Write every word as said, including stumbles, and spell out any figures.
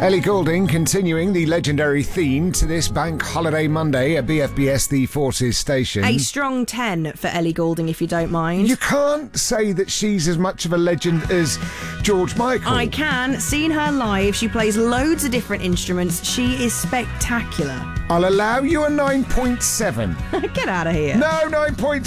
Ellie Goulding continuing the legendary theme to this Bank Holiday Monday at B F B S The Forces station. A strong ten for Ellie Goulding, if you don't mind. You can't say that she's as much of a legend as George Michael. I can. Seeing her live, she plays loads of different instruments. She is spectacular. I'll allow you a nine point seven. Get out of here. No, nine point seven.